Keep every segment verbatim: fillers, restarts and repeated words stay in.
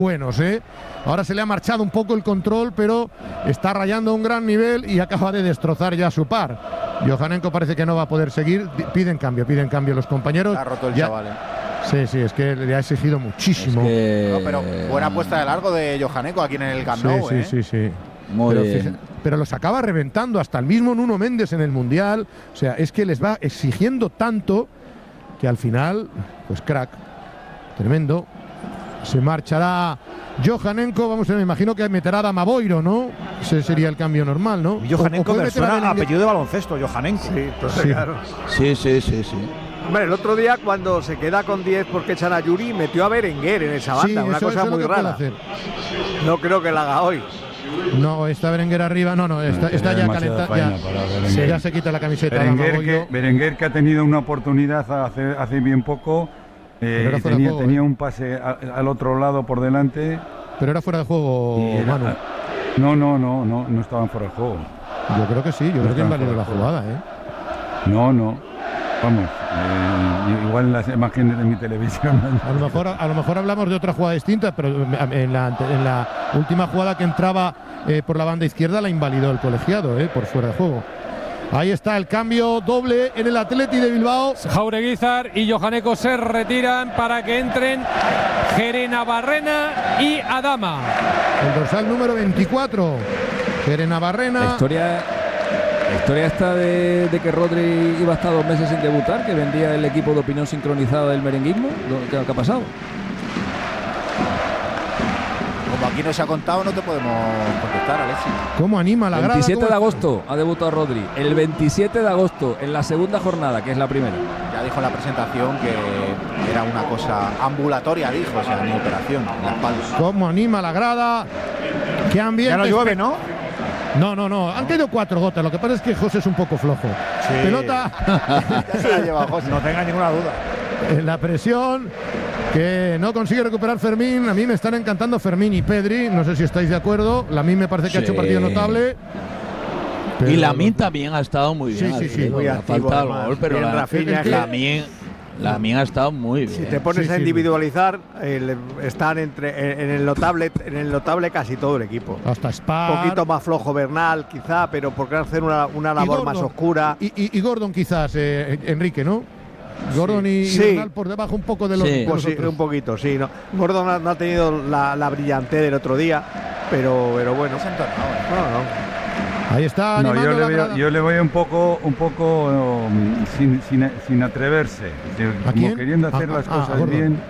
buenos, ¿eh? Ahora se le ha marchado un poco el control, pero está rayando a un gran nivel y acaba de destrozar ya su par. Johannenko parece que no va a poder seguir. Piden cambio, piden cambio los compañeros. Ha roto el ya... chaval, ¿eh? Sí, sí, es que le ha exigido muchísimo. Es que... no, pero buena puesta de largo de Johannenko aquí en el Camp Nou, sí, ¿eh? Sí, sí, sí. Muy pero, bien. fíjate, pero los acaba reventando hasta el mismo Nuno Méndez en el Mundial. O sea, es que les va exigiendo tanto que al final, pues crack, tremendo. Se marchará Johannenko, vamos, me imagino que meterá a Damaboiro, ¿no? Ese sería el cambio normal, ¿no? Johannenko me suena a apellido de baloncesto, Johannenko. Sí, pues Sí. claro. Sí, sí, sí, sí. Hombre, el otro día cuando se queda con diez porque echan a Yuri, metió a Berenguer en esa banda, Sí, una eso- cosa eso es lo muy que puede rara. hacer. No creo que la haga hoy. No, está Berenguer arriba, no, no, está, No, está ya demasiada calentada. faena Ya, para sí, Berenguer. ya se quita la camiseta. Berenguer Damaboiro. que, Berenguer que ha tenido una oportunidad hace, hace bien poco, eh, era y fuera de tenía, juego, tenía ¿eh? un pase a- al otro lado por delante. Pero era fuera de juego, y era- Manu. no, no, no, no, no estaban fuera de juego. Yo creo que sí, yo No creo que estaban invalido la fuera de jugada, ¿eh? No, no. Vamos, eh, igual en las imágenes de mi televisión. A lo mejor, a lo mejor hablamos de otra jugada distinta, pero en la, ante- en la última jugada que entraba eh, por la banda izquierda la invalidó el colegiado, eh, por fuera de juego. Ahí está el cambio doble en el Atleti de Bilbao. Jaureguizar y Johannenko se retiran para que entren Gerenabarrena y Adama. El dorsal número veinticuatro. Gerenabarrena. La historia, la historia esta de, de que Rodri iba a estar dos meses sin debutar, que vendía el equipo de opinión sincronizada del merenguismo. ¿Qué, qué ha pasado? Como aquí no se ha contado, no te podemos contestar, Alexis. ¿Cómo anima la grada? veintisiete de ¿Cómo- agosto ha debutado Rodri. El veintisiete de agosto, en la segunda jornada, que es la primera. Ya dijo en la presentación que era una cosa ambulatoria, dijo, o sea, ni operación en la espalda. ¿Cómo anima la grada? ¿Qué ambiente? Ya no llueve, ¿no? No, no, no. Han caído cuatro gotas. Lo que pasa es que José es un poco flojo. Sí. Pelota Ya se la lleva José. No tenga ninguna duda. en la presión que no consigue recuperar Fermín. A mí me están encantando Fermín y Pedri. No sé si estáis de acuerdo. A mí me parece que ha hecho un Sí. partido notable. Y Pero- Lamin también ha estado muy bien. Sí, sí, sí, Alfredo. muy Le activo, falta el además. gol, pero Bien, la, Rafinha, Lamin, Lamin ha estado muy bien. Si te pones Sí, a sí. individualizar, el- están entre, en, en el notable, en el notable casi todo el equipo. Hasta Un Spar. poquito más flojo Bernal, quizá, pero por qué hacer una, una Y labor más Gordon. oscura. Y, y- y Gordon quizás, eh, Enrique, ¿no? Gordon y, Sí. y Bernal por debajo un poco de los, Sí. de los Pues sí, otros. un poquito, sí. No. Gordon no, no ha tenido la, la brillantez del otro día, pero, pero bueno. Se ha entornado, ¿eh? No, no. Ahí está No, animando yo le la veo, grada. yo le veo un poco, un poco um, sin, sin, sin atreverse, de- ¿A como quién? queriendo hacer Ah, las ah, a cosas Gordon. bien.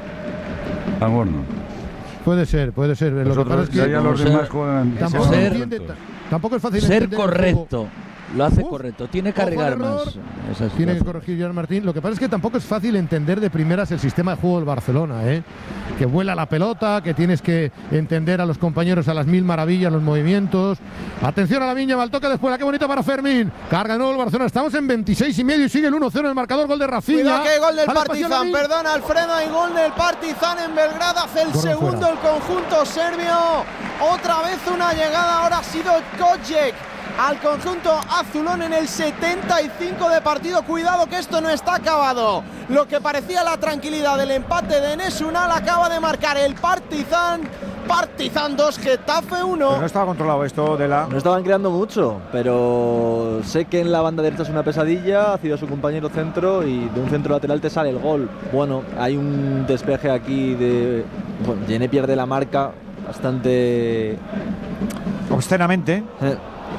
A Gordon. Puede ser, puede ser. Lo Los que pasa otros, es ya que los ser- demás juegan. tampoco, juegan ser- entiende- correctos. tampoco es fácil Ser entender el juego. correcto. Lo hace Uf, correcto. Tiene que ojo al arriesgar error. más. Esa es Tiene la- que corregir Gerard Martín. Lo que pasa es que tampoco es fácil entender de primeras el sistema de juego del Barcelona, ¿eh? Que vuela la pelota, que tienes que entender a los compañeros a las mil maravillas, los movimientos. Atención a la viña, mal toque después, qué bonito para Fermín. Carga de nuevo el Barcelona. Estamos en veintiséis y medio y sigue el uno cero en el marcador. Gol de Rafinha. Cuidado que hay gol del Al espacio Partizan, Lamine. perdona Alfredo, hay gol del Partizan en Belgrado, hace el Gordon segundo fuera. el conjunto serbio, otra vez una llegada, ahora ha sido Kojek al conjunto azulón en el setenta y cinco de partido. Cuidado que esto no está acabado, lo que parecía la tranquilidad del empate de Enes Unal acaba de marcar el Partizan. Partizan dos, Getafe uno. Pero no estaba controlado esto de la. No estaban creando mucho, pero sé que en la banda derecha es una pesadilla, ha sido su compañero centro y de un centro lateral te sale el gol. Bueno, hay un despeje aquí de... Bueno, Yené pierde la marca bastante... Obscenamente. eh,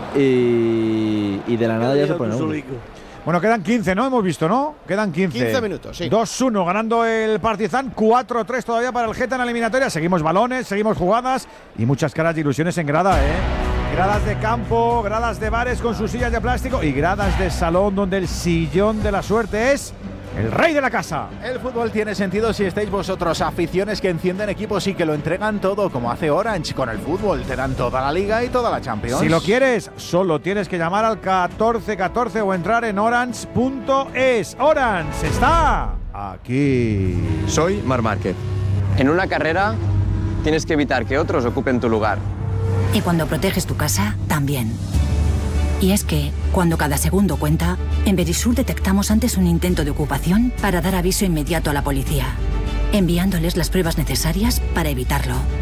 y, y de la nada ya se pone uno. Bueno, quedan quince, ¿no? Hemos visto, ¿no? Quedan quince. quince minutos, sí. dos uno ganando el Partizan, cuatro tres todavía para el Geta en la eliminatoria. Seguimos balones, seguimos jugadas y muchas caras de ilusiones en grada, ¿eh? Gradas de campo, gradas de bares con sus sillas de plástico y gradas de salón donde el sillón de la suerte es el rey de la casa. El fútbol tiene sentido si estáis vosotros, aficiones que encienden equipos y que lo entregan todo, como hace Orange con el fútbol. Te dan toda la Liga y toda la Champions. Si lo quieres, solo tienes que llamar al catorce catorce o entrar en orange punto es. Orange está aquí. Soy Marc Márquez. En una carrera tienes que evitar que otros ocupen tu lugar. Y cuando proteges tu casa, también. Y es que, cuando cada segundo cuenta, en Verisur detectamos antes un intento de ocupación para dar aviso inmediato a la policía, enviándoles las pruebas necesarias para evitarlo.